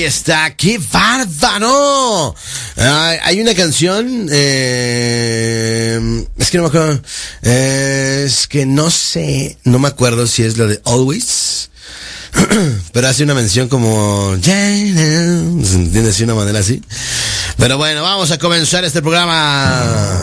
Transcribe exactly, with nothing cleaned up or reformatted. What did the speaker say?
Está, qué bárbaro. Ay, hay una canción, eh, es que no me acuerdo, eh, es que no sé, no me acuerdo si es lo de Always, pero hace una mención como, ¿entiendes? De una manera así. Pero bueno, vamos a comenzar este programa.